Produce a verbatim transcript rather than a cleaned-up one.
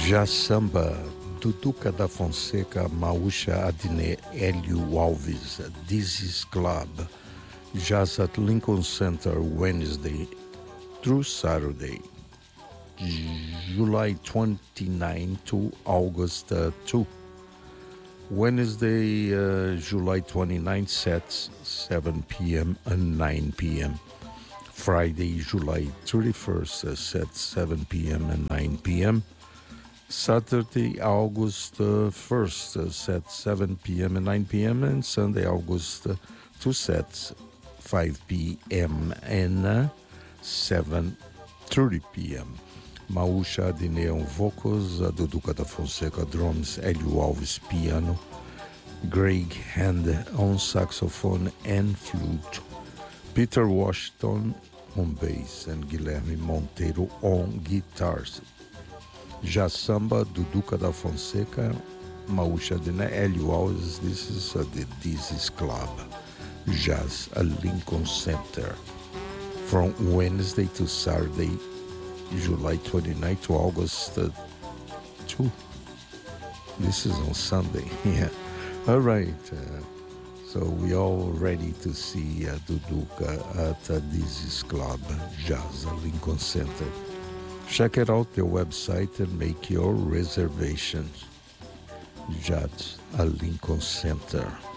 Já Samba, Duduca da Fonseca, Maúcha Adnet, Hélio Alves, Dizzy's Club, Jazz at Lincoln Center, Wednesday through Saturday, July twenty-ninth to August uh, second. Wednesday, uh, July twenty-ninth, sets seven p.m. and nine p.m. Friday, July thirty-first, uh, sets seven p.m. and nine p.m. Saturday, August uh, first, uh, sets seven p.m. and nine p.m. And Sunday, August uh, two sets, five p.m. and uh, seven thirty p.m. Maúcha Adnet on vocals, uh, Duduca da Fonseca drums, Hélio Alves piano, Greg Hand on saxophone and flute, Peter Washington on bass, and Guilherme Monteiro on guitars. Já Samba, Duduca da Fonseca, Maúcha Adnet, Hélio Alves. This is uh, the Dizzy's Club, Jazz at Lincoln Center, from Wednesday to Saturday, July twenty-ninth to August uh, second. This is on Sunday. Yeah. All right. Uh, so we all ready to see uh, Duduca at uh, Dizzy's Club, Jazz at Lincoln Center. Check it out, their website, and make your reservations. Jazz at Lincoln Center.